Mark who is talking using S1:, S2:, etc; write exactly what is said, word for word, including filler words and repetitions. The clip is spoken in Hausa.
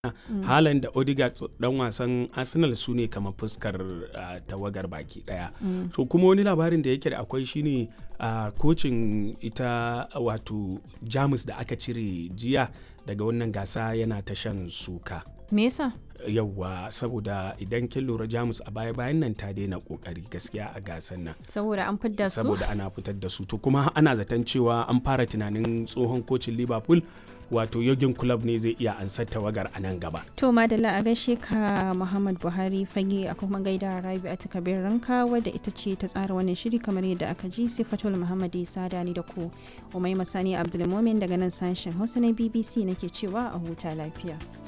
S1: Mm.
S2: Haaland da Odegaard dan wasan Arsenal su ne kamar fuskar uh, tawagar baki daya.
S1: Mm.
S2: So kuma wani labarin da yake da akwai shine uh, kocin ita wato Jamus da aka cire jiya daga wannan gasa yana ta shan suka.
S1: Me yasa?
S2: Yawwa saboda idan kin lura Jamus a baya bayan nan ta daina kokari gaskiya a gasan nan.
S1: Saboda an fitar da su?
S2: Saboda ana fitar da su to kuma ana zaton cewa an fara tunanin tsohon kocin Liverpool wato Jurgen Klopp ne zai iya ansar tawagar a nan gaba.
S1: To madalla a gaishe ka Muhammad Buhari fage a kuma gaida Rabi'atu Kabir Ranka wadda ita ce ta tsara wannan shiri kamar yadda aka ji Sifatul Muhammad Isa Dani da ku. Umaima Sani Abdulmumin daga nan sashen Hausa na B B C nake cewa a huta lafiya.